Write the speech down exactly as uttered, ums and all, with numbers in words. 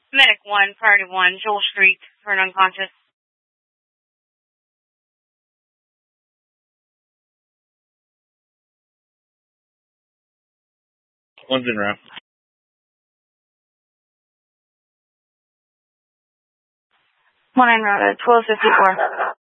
Medic one, Priority one, Joel Street, for an unconscious. One's in route. One en route at twelve fifty-four.